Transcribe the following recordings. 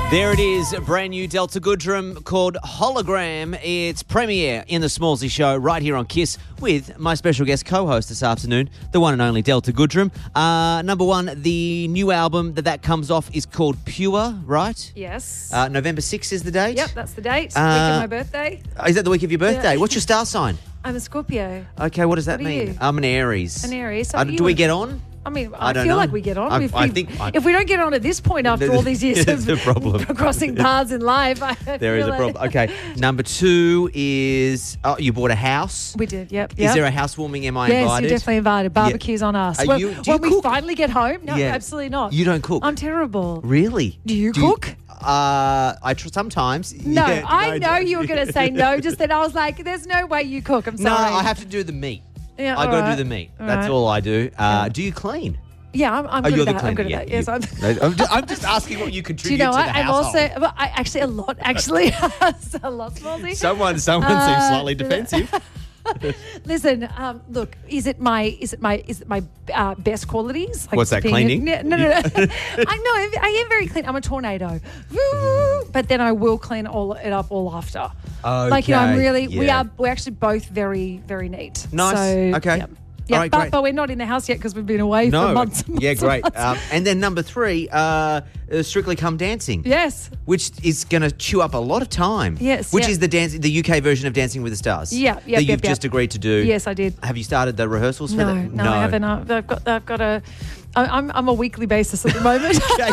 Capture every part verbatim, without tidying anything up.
There it is, a brand new Delta Goodrum called Hologram. It's premiere in the Smallsy Show right here on Kiss with my special guest co-host this afternoon, the one and only Delta Goodrum. Uh, number one, the new album that that comes off is called Pure, right? Yes. Uh, November sixth is the date? Yep, that's the date. Uh, week of my birthday. Is that the week of your birthday? Yeah. What's your star sign? I'm a Scorpio. Okay, what does that What are mean? you? I'm an Aries. An Aries. So Uh, you do we would- get on? I mean, I I, don't feel know. like we get on. I- if, I we, think I- if we don't get on at this point after all these years There's of a problem. crossing paths in life, I There is feel a like- problem. Okay, number two is, oh, you bought a house. We did, yep. Is yep. there a housewarming? Am I Yes, invited? you're definitely invited. Barbecue's on us. Are when you- do you when we cook? finally get home, no, Yeah. absolutely not. You don't cook? I'm terrible. Really? Do you cook? uh, I tr- sometimes. No, Yeah, I no, know no. you were going to say no. Just then I was like, there's no way you cook. I'm No, sorry. I have to do the meat. Yeah, I all got to right. do the meat. All That's right. all I do. Uh, Yeah. Do you clean? Yeah, I'm, I'm Oh, good you're at the that. cleaner. I'm good yeah, at that. Yes, you- I'm. No, I'm, just, I'm just asking what you Do you contribute know to what? the I'm household. also, well, I actually a lot. Actually, a lot, Smallsy. Someone, someone Uh, seems slightly defensive. Listen, um, look, is it my is it my is it my uh, best qualities? Like What's that, being cleaning? A, no, no, no. I know I am very clean. I'm a tornado, but then I will clean all it up all after. Like you know, I'm Okay, really we yeah. are we're actually both very very neat. Nice. So, Okay. Yeah, All yeah right, but great. but we're not in the house yet because we've been away No. for months. And months Yeah, and great. months. Um, and then number three, uh, uh, Strictly Come Dancing. Yes. Which is going to chew up a lot of time. Yes, Which yeah. is the dance, the U K version of Dancing with the Stars. Yeah, That yep, you've yep, just yep. agreed to do. Yes, I did. Have you started the rehearsals for No, that? no, I haven't. I've I've got I've got a. I- I'm I'm a weekly basis at the moment. Okay.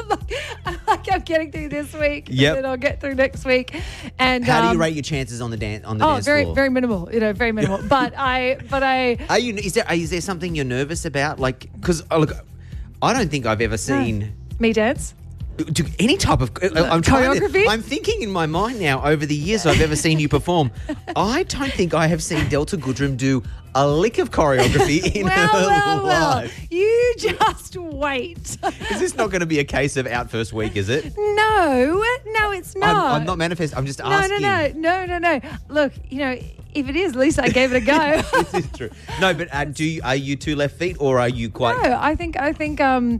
I'm like I'm getting through this week, Yep. and then I'll get through next week. And How do um, you rate your chances on the dance on the Oh, dance very floor? very minimal. You know, very minimal. but I but I Are you? Is there? Is there something you're nervous about? Like, because oh, look, I don't think I've ever seen. me dance. Do any type of I'm trying to- Choreography? I'm thinking in my mind now over the years I've ever seen you perform. I don't think I have seen Delta Goodrum do a lick of choreography in Well, her well, well. life. You just wait. Is this not going to be a case of out first week? Is it? No, no, it's not. I'm, I'm not manifest. I'm just No, asking. no, no, no, no, no. Look, you know, if it is, at least I gave it a go. This is true. No, but uh, do you, are you two left feet or are you quite? No, I think I think um,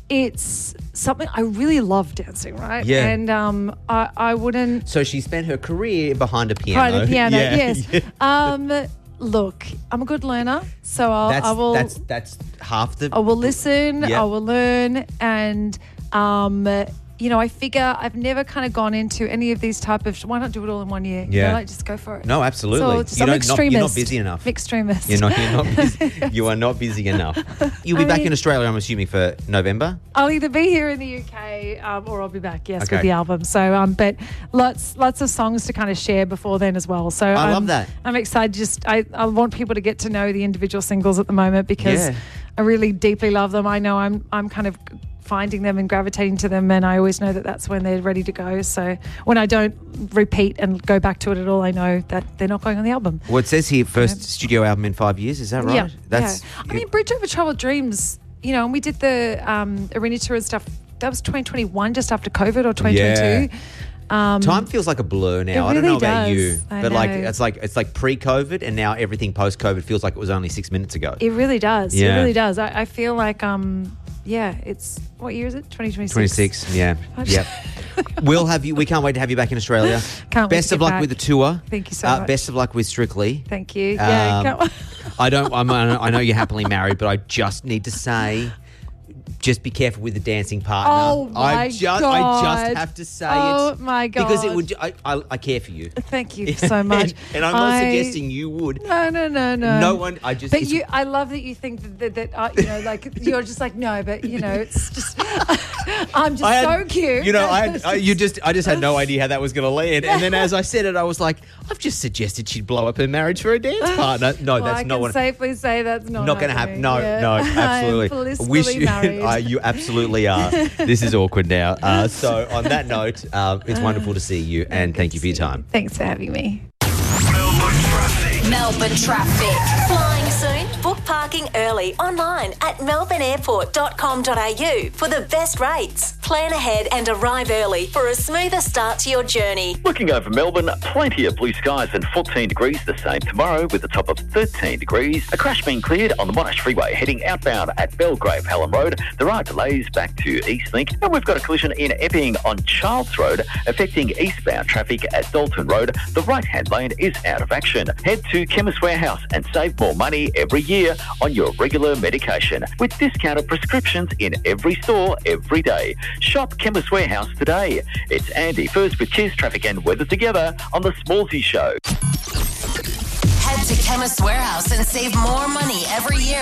it's something I really love dancing, right? Yeah. And um, I I wouldn't So she spent her career behind a piano. try the piano. Yeah. Yes. Yeah. Um, look, I'm a good learner, so I'll, That's I will that's that's half the. I will listen. Yeah. I will learn, and um, you know, I figure I've never kind of gone into any of these type of. Why not do it all in one year? You Yeah. know, like just go for it. No, absolutely. So just, You I'm don't- not- extremist. you're not busy enough. Extremist. You're not. You're not busy. You are not busy enough. You'll be I back mean- in Australia, I'm assuming, for November. I'll either be here in the U K um, or I'll be back, yes, Okay. with the album. So, um, but lots, lots of songs to kind of share before then as well. So I I'm, love that. I'm excited. Just I, I want people to get to know the individual singles at the moment because Yeah. I really deeply love them. I know I'm, I'm kind of finding them and gravitating to them, and I always know that that's when they're ready to go. So when I don't repeat and go back to it at all, I know that they're not going on the album. Well, it says here first studio album in five years. Is that right? Yeah, That's. yeah. I mean, Bridge Over Troubled Dreams. You know, and we did the um, arena tour and stuff. That was twenty twenty-one, just after COVID, or twenty twenty-two. Um, Time feels like a blur now. It I don't really know about does. you, I but like know. it's like it's like pre-COVID, and now everything post-COVID feels like it was only six minutes ago. It really does. Yeah. It really does. I, I feel like, um, yeah, it's what year is it? twenty twenty-six. twenty-six. Yeah. Yep. We'll have you. We can't wait to have you back in Australia. Can't wait Best to of get luck back. with the tour. Thank you so uh, much. Best of luck with Strictly. Thank you. Yeah. Um, can't- I don't. I'm, I know- I know you're happily married, but I just need to say, just be careful with the dancing partner. Oh, my I just, I God. just have to say Oh, it. my Because it God. would. I, I, I care for you. Thank you so much. and I'm not I- suggesting you would. No, no, no, no. No one. I just. But it's- you, I love that you think that, that, that uh, you know, like you're just like no, but you know, it's just I'm just I had- so cute. You know, I, had, I you just I just had no idea how that was going to land, and then as I said it, I was like, I've just suggested she'd blow up her marriage for a dance partner. No, well, that's I not can what. safely say that's not Not going to happen. No, Yeah. no, I'm absolutely. blissfully Wish you, married. uh, you absolutely are. This is awkward now. Uh, so on that note, uh, it's wonderful to see you, and thank you for your time. Thanks for having me. Melbourne traffic. Melbourne traffic. Flying soon? Book parking early online at melbourne airport dot com dot a u for the best rates. Plan ahead and arrive early for a smoother start to your journey. Looking over Melbourne, plenty of blue skies and fourteen degrees the same tomorrow with a top of thirteen degrees. A crash being cleared on the Monash Freeway heading outbound at Belgrave Hallam Road. There are delays back to Eastlink, and we've got a collision in Epping on Charles Road affecting eastbound traffic at Dalton Road. The right-hand lane is out of action. Head to Chemist Warehouse and save more money every year on your regular medication with discounted prescriptions in every store every day. Shop Chemist Warehouse today. It's Andy first with Kiss Traffic and Weather together on the Smallsy Show. Head to Chemist Warehouse and save more money every year